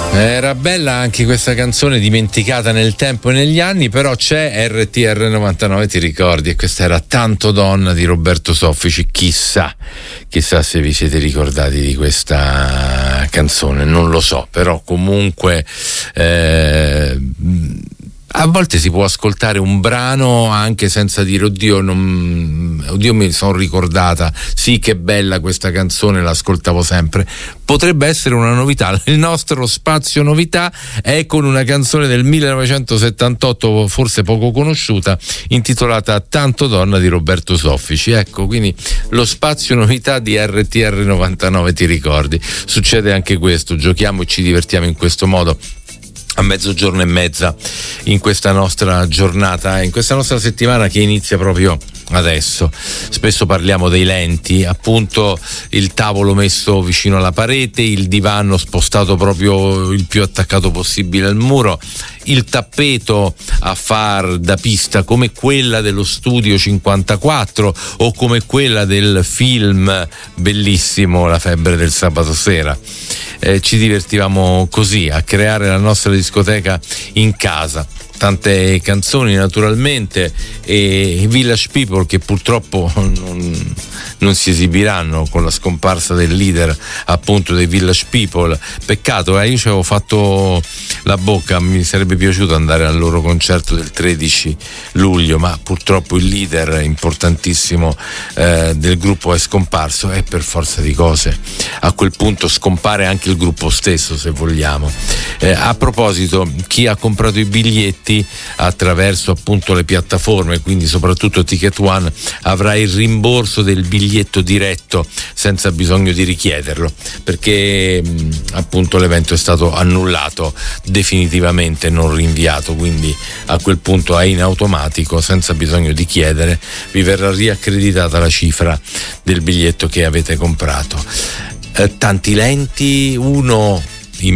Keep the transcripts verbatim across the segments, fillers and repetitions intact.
Era bella anche questa canzone, dimenticata nel tempo e negli anni, però c'è R T R novantanove, ti ricordi? E questa era Tanto Donna di Roberto Soffici. Chissà, chissà se vi siete ricordati di questa canzone, non lo so, però comunque eh, a volte si può ascoltare un brano anche senza dire oddio, non, oddio mi sono ricordata, sì che bella questa canzone, l'ascoltavo sempre. Potrebbe essere una novità. Il nostro spazio novità è con una canzone del millenovecentosettantotto, forse poco conosciuta, intitolata Tanto Donna di Roberto Soffici. Ecco, quindi lo spazio novità di R T R novantanove, ti ricordi? Succede anche questo, giochiamo e ci divertiamo in questo modo a mezzogiorno e mezza in questa nostra giornata, in questa nostra settimana che inizia proprio adesso. Spesso parliamo dei lenti, appunto il tavolo messo vicino alla parete, il divano spostato proprio il più attaccato possibile al muro, il tappeto a far da pista come quella dello Studio cinquantaquattro o come quella del film bellissimo La febbre del sabato sera. Eh, ci divertivamo così a creare la nostra discoteca in casa. Tante canzoni naturalmente e Village People che purtroppo non, non si esibiranno con la scomparsa del leader appunto dei Village People. Peccato, eh? Io ci avevo fatto la bocca, mi sarebbe piaciuto andare al loro concerto del tredici luglio, ma purtroppo il leader importantissimo eh, del gruppo è scomparso e per forza di cose a quel punto scompare anche il gruppo stesso, se vogliamo. Eh, a proposito, chi ha comprato i biglietti attraverso appunto le piattaforme, quindi soprattutto Ticket One, avrà il rimborso del biglietto diretto senza bisogno di richiederlo, perché mh, appunto l'evento è stato annullato definitivamente, non rinviato, quindi a quel punto è in automatico, senza bisogno di chiedere, vi verrà riaccreditata la cifra del biglietto che avete comprato. Eh, tanti lenti, uno in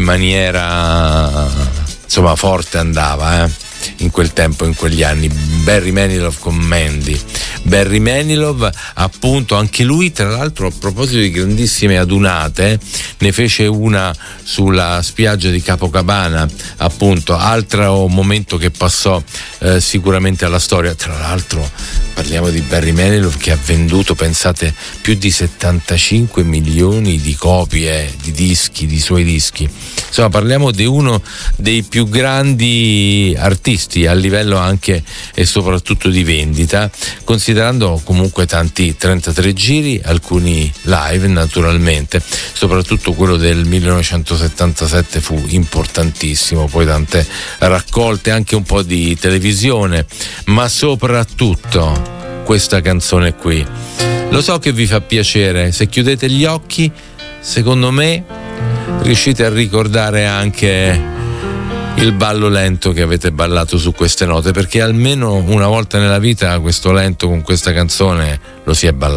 maniera insomma forte andava eh in quel tempo, in quegli anni, Barry Manilow con Mandy. Barry Manilow appunto, anche lui tra l'altro, a proposito di grandissime adunate, ne fece una sulla spiaggia di Capocabana, appunto, altro momento che passò eh, sicuramente alla storia. Tra l'altro parliamo di Barry Manilow che ha venduto, pensate, più di settantacinque milioni di copie di dischi, di suoi dischi. Insomma, parliamo di uno dei più grandi artisti a livello anche e soprattutto di vendita, considerando comunque tanti trentatré giri, alcuni live naturalmente, soprattutto quello del millenovecentosettantasette fu importantissimo, poi tante raccolte, anche un po' di televisione, ma soprattutto questa canzone qui. Lo so che vi fa piacere, se chiudete gli occhi, secondo me riuscite a ricordare anche il ballo lento che avete ballato su queste note, perché almeno una volta nella vita questo lento con questa canzone lo si è ballato.